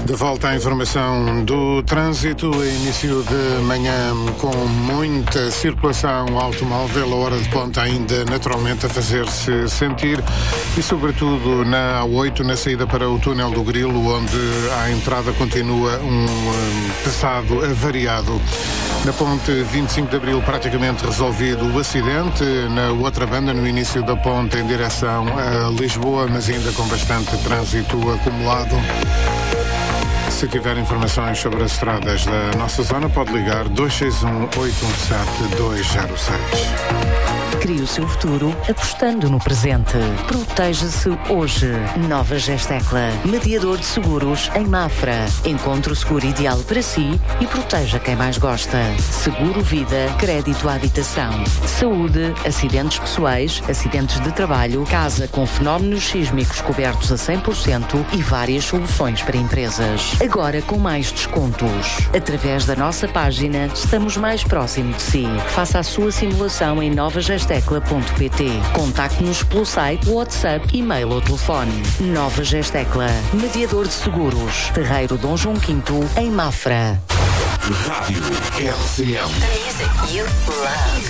De volta à informação do trânsito, início de manhã com muita circulação automóvel, a hora de ponta ainda naturalmente a fazer-se sentir e sobretudo na A8, na saída para o túnel do Grilo, onde à entrada continua um passado avariado. Na ponte 25 de Abril praticamente resolvido o acidente, na outra banda no início da ponte em direção a Lisboa, mas ainda com bastante trânsito acumulado. Se tiver informações sobre as estradas da nossa zona, pode ligar 261-817-206. Crie o seu futuro apostando no presente. Proteja-se hoje. Nova Gestecla, mediador de seguros em Mafra. Encontre o seguro ideal para si e proteja quem mais gosta. Seguro vida, crédito à habitação, saúde, acidentes pessoais, acidentes de trabalho, casa com fenómenos sísmicos cobertos a 100% e várias soluções para empresas. Agora com mais descontos. Através da nossa página, estamos mais próximo de si. Faça a sua simulação em novagestecla.pt. Contacte-nos pelo site, WhatsApp, e-mail ou telefone. Nova Gestecla, mediador de seguros. Terreiro Dom João V, em Mafra. Rádio RCM. The music you love.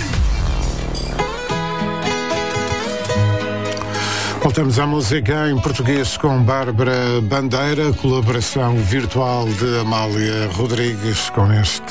Voltamos à música em português com Bárbara Bandeira, colaboração virtual de Amália Rodrigues com este